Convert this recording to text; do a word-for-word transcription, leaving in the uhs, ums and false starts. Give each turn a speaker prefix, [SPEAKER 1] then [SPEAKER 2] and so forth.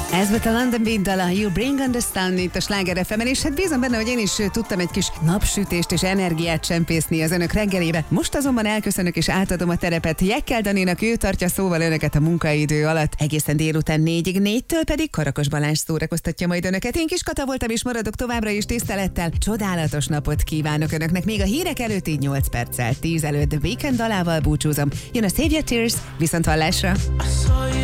[SPEAKER 1] Ez volt a London Beat dala, You Bring on the Sun itt a Sláger ef emen, és hát bízom benne, hogy én is tudtam egy kis napsütést és energiát csempészni az önök reggelébe. Most azonban elköszönök és átadom a terepet Jekkel Daninak, ő tartja szóval önöket a munkaidő alatt. Egészen délután négyig, négytől pedig Karakos Balázs szórakoztatja majd önöket. Én Kis Kata voltam és maradok továbbra is tisztelettel. Csodálatos napot kívánok önöknek. Még a hírek előtt így nyolc perccel tíz előtt Weekend dalával búcsúzom. Jön a Save Your Tears, viszont hallásra.